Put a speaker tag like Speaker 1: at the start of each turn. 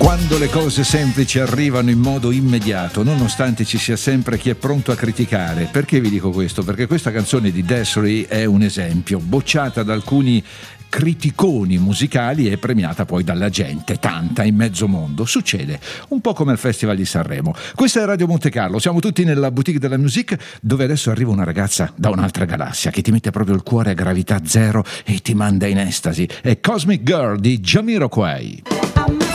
Speaker 1: Quando le cose semplici arrivano in modo immediato, nonostante ci sia sempre chi è pronto a criticare. Perché vi dico questo? Perché questa canzone di Desiree è un esempio, bocciata da alcuni criticoni musicali e premiata poi dalla gente, tanta in mezzo mondo. Succede un po' come al Festival di Sanremo. Questa è Radio Monte Carlo, siamo tutti nella boutique della musique, dove adesso arriva una ragazza da un'altra galassia che ti mette proprio il cuore a gravità zero e ti manda in estasi. È Cosmic Girl di Jamiroquai.